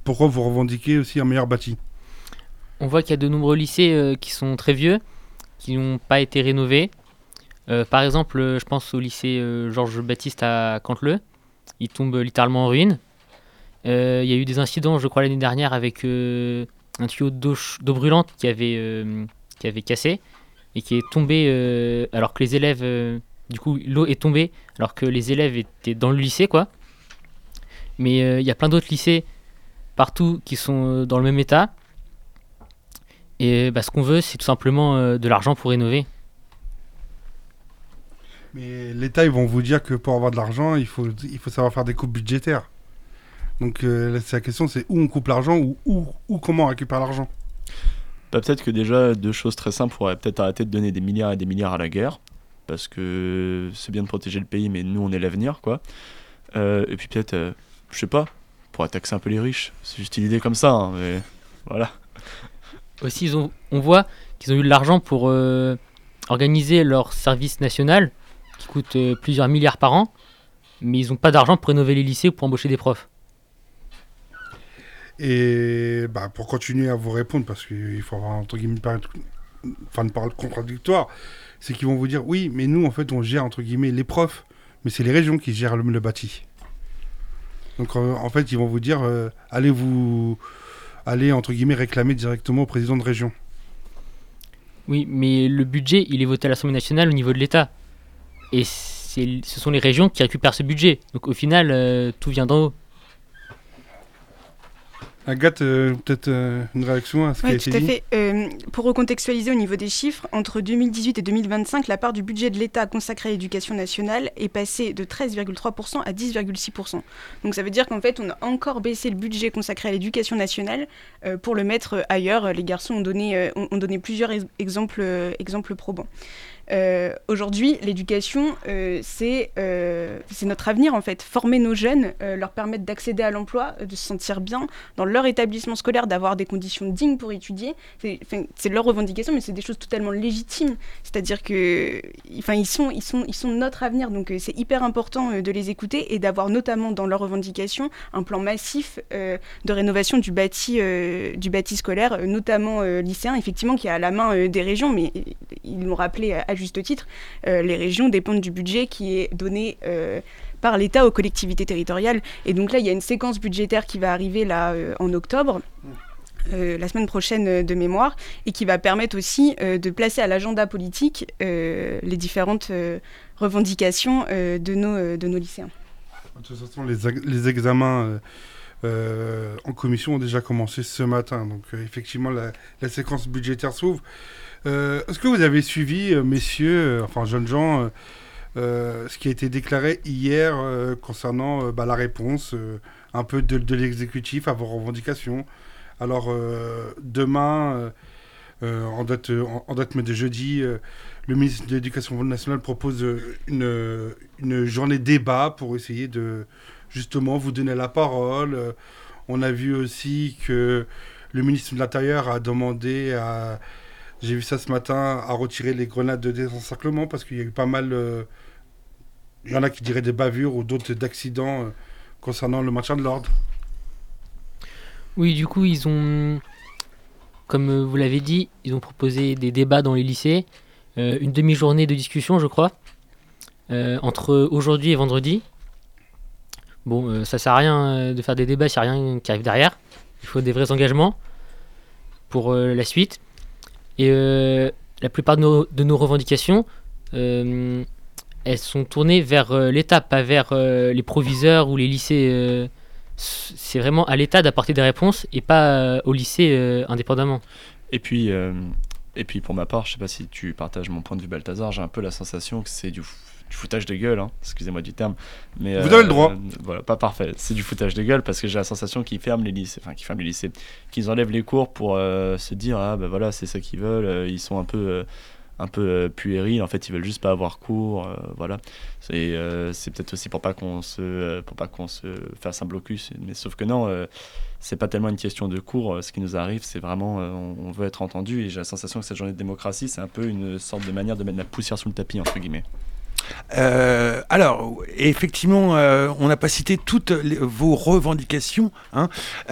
pourquoi vous revendiquez aussi un meilleur bâti? On voit qu'il y a de nombreux lycées qui sont très vieux, qui n'ont pas été rénovés. Par exemple, je pense au lycée Georges Baptiste à Canteleu. Il tombe littéralement en ruine. Il y a eu des incidents, je crois, l'année dernière avec un tuyau d'eau brûlante qui avait cassé et qui est tombé alors que les élèves... du coup, l'eau est tombée alors que les élèves étaient dans le lycée, quoi. Mais il y a plein d'autres lycées partout qui sont dans le même état. Et ce qu'on veut, c'est tout simplement de l'argent pour rénover. Mais l'État, ils vont vous dire que pour avoir de l'argent, il faut savoir faire des coupes budgétaires. Donc c'est la question, c'est où on coupe l'argent ou comment on récupère l'argent. Bah, peut-être que déjà, deux choses très simples, faudrait peut-être arrêter de donner des milliards et des milliards à la guerre, parce que c'est bien de protéger le pays, mais nous, on est l'avenir, quoi. Et puis peut-être, je sais pas, on pourrait taxer un peu les riches. C'est juste une idée comme ça, hein, mais voilà. Aussi, on voit qu'ils ont eu de l'argent pour organiser leur service national, qui coûte plusieurs milliards par an, mais ils n'ont pas d'argent pour rénover les lycées ou pour embaucher des profs. Et pour continuer à vous répondre, parce qu'il faut avoir entre guillemets une parole contradictoire, c'est qu'ils vont vous dire oui, mais nous en fait on gère entre guillemets les profs, mais c'est les régions qui gèrent le bâti. Donc en fait ils vont vous dire allez entre guillemets réclamer directement au président de région. Oui, mais le budget, il est voté à l'Assemblée nationale au niveau de l'État. Et ce sont les régions qui récupèrent ce budget. Donc au final, tout vient d'en haut. Agathe, peut-être une réaction à ce qui a été dit ? Oui, tout à fait. Pour recontextualiser au niveau des chiffres, entre 2018 et 2025, la part du budget de l'État consacrée à l'éducation nationale est passée de 13,3% à 10,6%. Donc ça veut dire qu'en fait, on a encore baissé le budget consacré à l'éducation nationale pour le mettre ailleurs. Les garçons ont donné plusieurs exemples probants. Aujourd'hui, l'éducation, c'est notre avenir en fait. Former nos jeunes, leur permettre d'accéder à l'emploi, de se sentir bien dans leur établissement scolaire, d'avoir des conditions dignes pour étudier. C'est leur revendication, mais c'est des choses totalement légitimes. C'est-à-dire que, ils sont notre avenir, donc c'est hyper important de les écouter et d'avoir notamment dans leurs revendications un plan massif de rénovation du bâti scolaire, notamment lycéen, effectivement, qui est à la main des régions, mais ils l'ont rappelé à juste titre, les régions dépendent du budget qui est donné par l'État aux collectivités territoriales. Et donc là, il y a une séquence budgétaire qui va arriver là en octobre, la semaine prochaine de mémoire, et qui va permettre aussi de placer à l'agenda politique les différentes revendications de nos lycéens. De toute façon, les examens en commission ont déjà commencé ce matin. Donc effectivement, la séquence budgétaire s'ouvre. Est-ce que vous avez suivi, messieurs, jeunes gens, ce qui a été déclaré hier concernant la réponse un peu de l'exécutif à vos revendications? Alors, demain, en date de jeudi, le ministre de l'Éducation nationale propose une journée débat pour essayer de, justement, vous donner la parole. On a vu aussi que le ministre de l'Intérieur a demandé à... J'ai vu ça ce matin, à retirer les grenades de désencerclement parce qu'il y a eu pas mal... Il y en a qui diraient des bavures ou d'autres d'accidents concernant le maintien de l'ordre. Oui, du coup, ils ont, comme vous l'avez dit, ils ont proposé des débats dans les lycées, une demi-journée de discussion, je crois, entre aujourd'hui et vendredi. Bon, ça sert à rien de faire des débats s'il n'y a rien qui arrive derrière. Il faut des vrais engagements pour la suite. Et la plupart de nos revendications, elles sont tournées vers l'État, pas vers les proviseurs ou les lycées. C'est vraiment à l'État d'apporter des réponses et pas au lycée indépendamment. Et puis pour ma part, je sais pas si tu partages mon point de vue, Balthazar, j'ai un peu la sensation que c'est du foutage de gueule, hein, excusez-moi du terme. Mais, vous avez le droit. Voilà, pas parfait. C'est du foutage de gueule parce que j'ai la sensation qu'ils ferment les lycées, qu'ils enlèvent les cours pour se dire voilà, c'est ça qu'ils veulent. Ils sont un peu puérils. En fait, ils veulent juste pas avoir cours. Voilà. C'est peut-être aussi pour pas qu'on se fasse un blocus. Mais sauf que non. C'est pas tellement une question de cours, ce qui nous arrive, c'est vraiment on veut être entendu et j'ai la sensation que cette journée de démocratie, c'est un peu une sorte de manière de mettre la poussière sous le tapis, entre guillemets. Alors, effectivement, on n'a pas cité toutes vos revendications, hein.